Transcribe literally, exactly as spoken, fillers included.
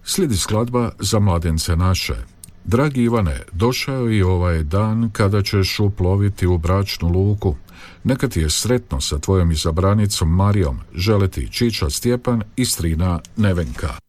Slijedi skladba Za mladence naše. Dragi Ivane, došao je ovaj dan kada ćeš uploviti u bračnu luku. Neka ti je sretno sa tvojom izabranicom Marijom, žele ti Čiča Stjepan i strina Nevenka.